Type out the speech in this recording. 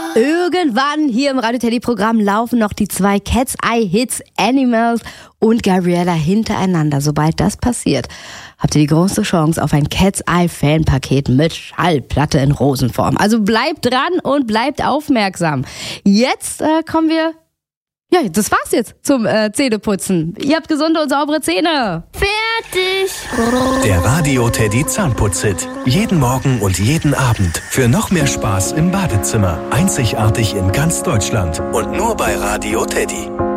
Irgendwann hier im Radio Teddy Programm laufen noch die 2 Cat's Eye Hits Animals und Gabriella hintereinander. Sobald das passiert, habt ihr die große Chance auf ein Cat's Eye Fanpaket mit Schallplatte in Rosenform. Also bleibt dran und bleibt aufmerksam. Jetzt kommen wir... Ja, das war's jetzt zum Zähneputzen. Ihr habt gesunde und saubere Zähne. Fertig. Der Radio Teddy Zahnputz-Hit. Jeden Morgen und jeden Abend. Für noch mehr Spaß im Badezimmer. Einzigartig in ganz Deutschland. Und nur bei Radio Teddy.